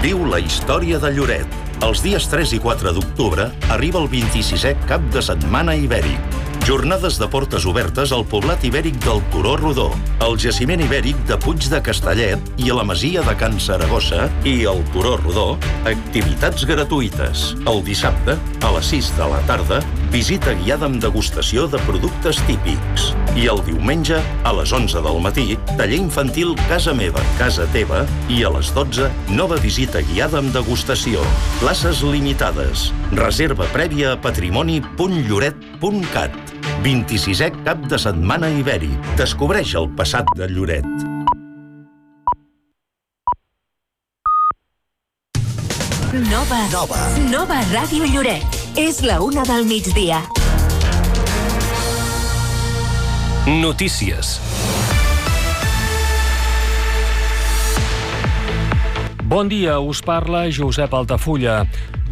Viu la història de Lloret. Els dies 3 i 4 d'octubre arriba el 26è Cap de Setmana Ibèric. Jornades de portes obertes al poblat ibèric del Turó Rodó, al jaciment ibèric de Puig de Castellet i a la masia de Can Saragossa i al Turó Rodó, activitats gratuïtes. El dissabte, a les 6 de la tarda, visita guiada amb degustació de productes típics. I el diumenge, a les 11 del matí, taller infantil Casa Meva, Casa Teva i a les 12, nova visita guiada amb degustació. Places limitades. Reserva prèvia a patrimoni.lloret.cat. 26è Cap de Setmana Ibèric. Descobreix el passat de Lloret. Nova Ràdio Lloret. És la 1 del migdia. Notícies. Bon dia, us parla Josep Altafulla.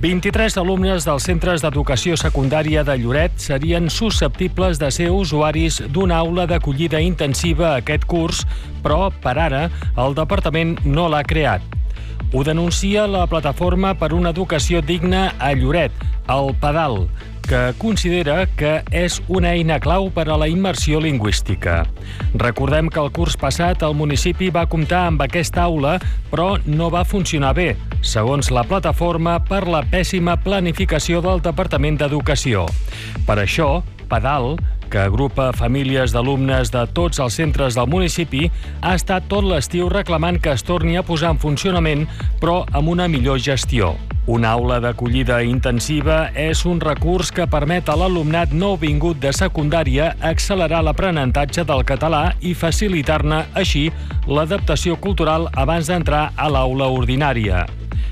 23 alumnes dels centres d'educació secundària de Lloret serien susceptibles de ser usuaris d'una aula d'acollida intensiva aquest curs, però, per ara, el departament no l'ha creat. Ho denuncia la Plataforma per una Educació Digna a Lloret, el PEDAL, que considera que és una eina clau per a la immersió lingüística. Recordem que el curs passat el municipi va comptar amb aquesta aula, però no va funcionar bé, segons la plataforma, per la pèssima planificació del Departament d'Educació. Per això, PEDAL, que agrupa famílies d'alumnes de tots els centres del municipi, ha estat tot l'estiu reclamant que es torni a posar en funcionament, però amb una millor gestió. Una aula d'acollida intensiva és un recurs que permet a l'alumnat nouvingut de secundària accelerar l'aprenentatge del català i facilitar-ne, així, l'adaptació cultural abans d'entrar a l'aula ordinària.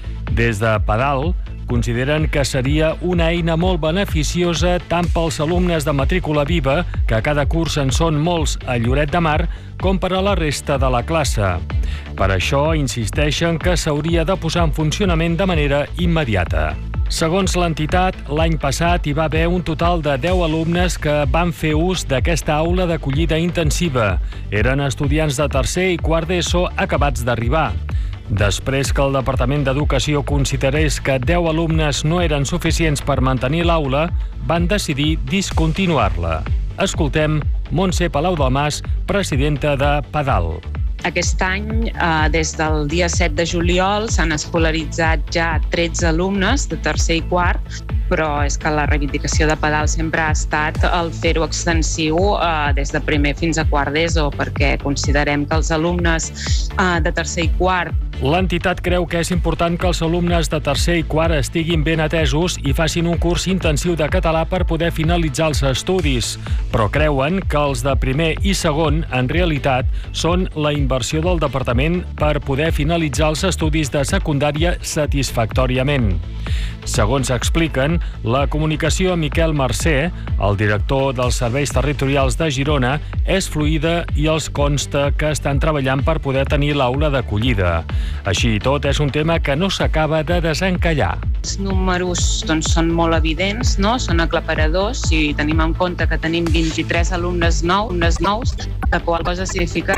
Des de PEDAL, consideren que seria una eina molt beneficiosa tant pels alumnes de matrícula viva, que cada curs en són molts a Lloret de Mar, com per a la resta de la classe. Per això insisteixen que s'hauria de posar en funcionament de manera immediata. Segons l'entitat, l'any passat hi va haver un total de 10 alumnes que van fer ús d'aquesta aula d'acollida intensiva. Eren estudiants de tercer i quart d'ESO acabats d'arribar. Després que el Departament d'Educació considerés que 10 alumnes no eren suficients per mantenir l'aula, van decidir discontinuar-la. Escoltem Montse Palau-Delmas, presidenta de PEDAL. Aquest any, des del dia 7 de juliol, s'han escolaritzat ja 13 alumnes de tercer i quart, però és que la reivindicació de PEDAL sempre ha estat el fer-ho extensiu des de primer fins a quart d'ESO, perquè considerem que els alumnes de tercer i quart. L'entitat creu que és important que els alumnes de tercer i quart estiguin ben atesos i facin un curs intensiu de català per poder finalitzar els estudis, però creuen que els de primer i segon, en realitat, són la inversió del departament per poder finalitzar els estudis de secundària satisfactòriament. Segons expliquen, la comunicació amb Miquel Mercè, el director dels Serveis Territorials de Girona, és fluida i els consta que estan treballant per poder tenir l'aula d'acollida. Així i tot, és un tema que no s'acaba de desencallar. Els números són molt evidents, són aclaparadors. Si tenim en compte que tenim 23 alumnes nous, la qual cosa significa